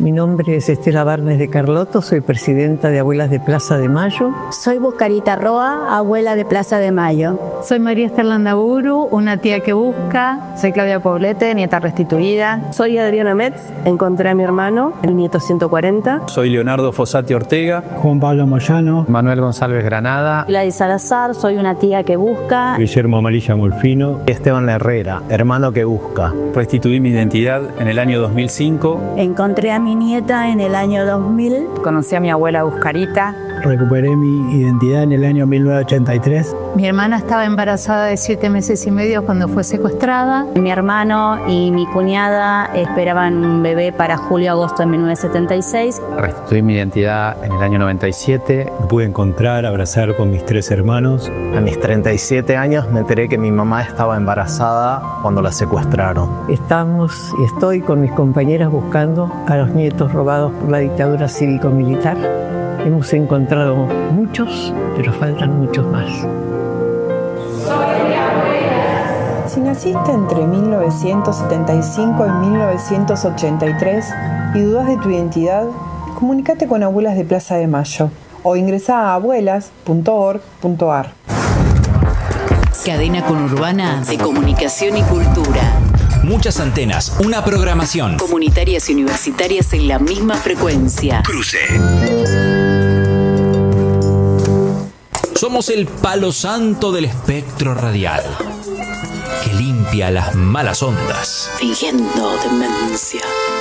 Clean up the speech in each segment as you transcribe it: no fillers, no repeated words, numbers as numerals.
Mi nombre es Estela Barnes de Carlotto, soy presidenta de Abuelas de Plaza de Mayo. Soy Buscarita Roa, abuela de Plaza de Mayo. Soy María Esther Landaburu, una tía que busca. Soy Claudia Poblete, nieta restituida. Soy Adriana Metz, encontré a mi hermano, el nieto 140. Soy Leonardo Fossati Ortega. Juan Pablo Moyano. Manuel González Granada. Gladys Salazar, soy una tía que busca. Guillermo Amarilla Molfino. Esteban Herrera, hermano que busca. Restituí mi identidad en el año 2005. Encontré a mi nieta en el año 2000. Conocí a mi abuela Buscarita. Recuperé mi identidad en el año 1983. Mi hermana estaba embarazada de 7 meses y medio cuando fue secuestrada. Mi hermano y mi cuñada esperaban un bebé para julio-agosto de 1976. Restituí mi identidad en el año 97. Me pude encontrar, abrazar con mis 3 hermanos. A mis 37 años me enteré que mi mamá estaba embarazada cuando la secuestraron. Estamos y estoy con mis compañeras buscando a los nietos robados por la dictadura cívico-militar. Hemos encontrado muchos, pero faltan muchos más. Si naciste entre 1975 y 1983 y dudas de tu identidad, comunícate con Abuelas de Plaza de Mayo o ingresa a abuelas.org.ar. Cadena conurbana de comunicación y cultura. Muchas antenas, una programación. Comunitarias y universitarias en la misma frecuencia. Cruce. Somos el palo santo del espectro radial, que limpia las malas ondas. Fingiendo demencia.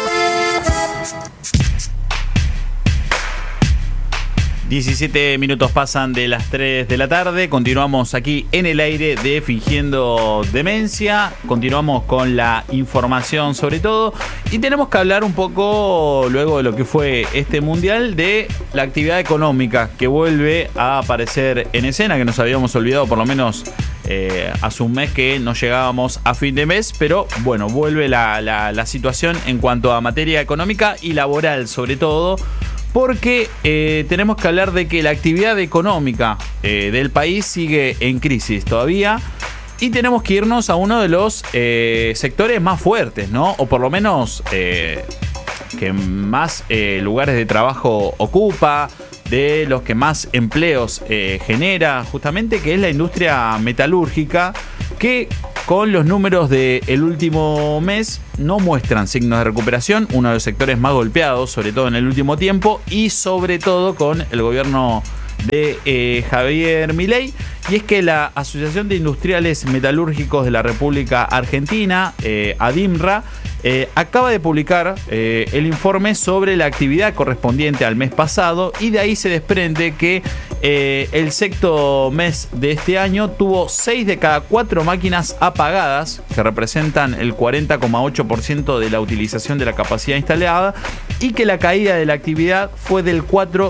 ...17 minutos pasan de las 3 de la tarde... ...continuamos aquí en el aire de Fingiendo Demencia... ...continuamos con la información sobre todo... ...y tenemos que hablar un poco... ...luego de lo que fue este mundial... ...de la actividad económica... ...que vuelve a aparecer en escena... ...que nos habíamos olvidado por lo menos... hace un mes que no llegábamos a fin de mes... ...pero bueno, vuelve la situación... ...en cuanto a materia económica y laboral sobre todo... Porque tenemos que hablar de que la actividad económica del país sigue en crisis todavía. Y tenemos que irnos a uno de los sectores más fuertes, ¿no? O por lo menos que más lugares de trabajo ocupa, de los que más empleos genera, justamente, que es la industria metalúrgica, que con los números del último mes no muestran signos de recuperación, uno de los sectores más golpeados, sobre todo en el último tiempo, y sobre todo con el gobierno de Javier Milei. Y es que la Asociación de Industriales Metalúrgicos de la República Argentina, ADIMRA, acaba de publicar el informe sobre la actividad correspondiente al mes pasado, y de ahí se desprende que el sexto mes de este año tuvo 6 de cada 4 máquinas apagadas, que representan el 40,8% de la utilización de la capacidad instalada, y que la caída de la actividad fue del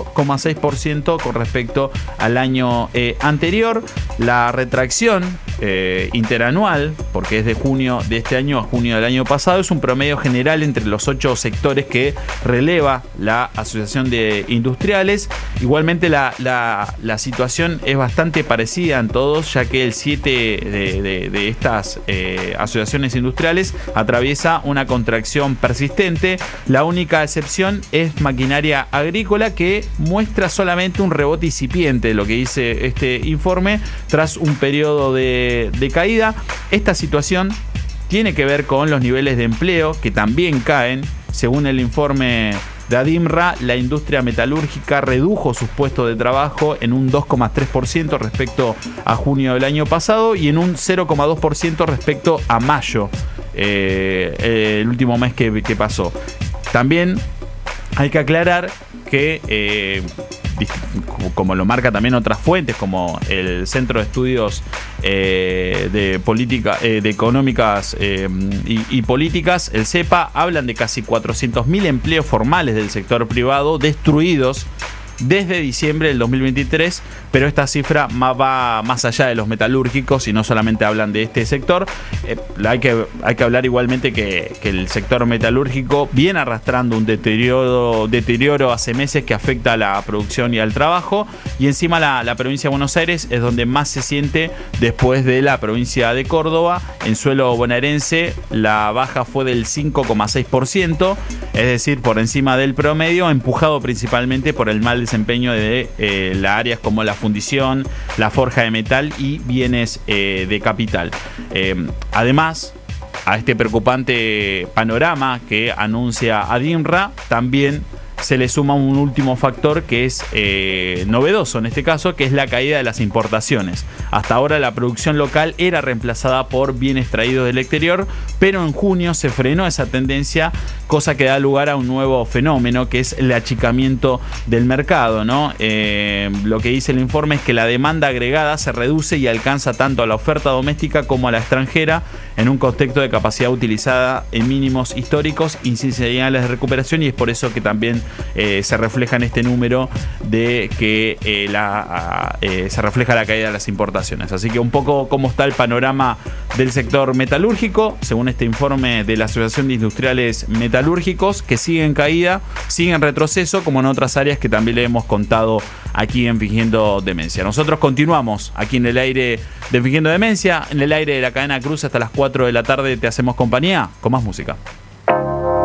4,6% con respecto al año anterior. La retracción interanual, porque es de junio de este año a junio del año pasado, es un promedio general entre los 8 sectores que releva la Asociación de Industriales. Igualmente la situación es bastante parecida en todos, ya que el 7 de estas asociaciones industriales atraviesa una contracción persistente. La única excepción es maquinaria agrícola, que muestra solamente un rebote incipiente, lo que dice este informe, tras un periodo de caída. Esta situación tiene que ver con los niveles de empleo, que también caen. Según el informe de ADIMRA, la industria metalúrgica redujo sus puestos de trabajo en un 2,3% respecto a junio del año pasado, y en un 0,2% respecto a mayo, el último mes que pasó. También hay que aclarar que como lo marca también otras fuentes, como el Centro de Estudios de Política, de Económicas y Políticas, el CEPA, hablan de casi 400.000 empleos formales del sector privado destruidos desde diciembre del 2023, pero esta cifra va más allá de los metalúrgicos y no solamente hablan de este sector. Hay que hablar igualmente que el sector metalúrgico viene arrastrando un deterioro hace meses que afecta a la producción y al trabajo, y encima la provincia de Buenos Aires es donde más se siente después de la provincia de Córdoba. En suelo bonaerense la baja fue del 5,6%, es decir, por encima del promedio, empujado principalmente por el mal desempeño de las áreas como la fundición, la forja de metal y bienes de capital. Además, a este preocupante panorama que anuncia ADINRA, también se le suma un último factor que es novedoso en este caso, que es la caída de las importaciones. Hasta ahora la producción local era reemplazada por bienes traídos del exterior, pero en junio se frenó esa tendencia, cosa que da lugar a un nuevo fenómeno que es el achicamiento del mercado, ¿no? Lo que dice el informe es que la demanda agregada se reduce y alcanza tanto a la oferta doméstica como a la extranjera en un contexto de capacidad utilizada en mínimos históricos y sin señales de recuperación, y es por eso que también se refleja en este número de que se refleja la caída de las importaciones. Así que un poco cómo está el panorama del sector metalúrgico, según este informe de la Asociación de Industriales Metalúrgicos, que sigue en caída, sigue en retroceso, como en otras áreas que también le hemos contado aquí en Fingiendo Demencia. Nosotros continuamos aquí en el aire de Fingiendo Demencia, en el aire de la cadena Cruz hasta las 4 de la tarde. Te hacemos compañía con más música.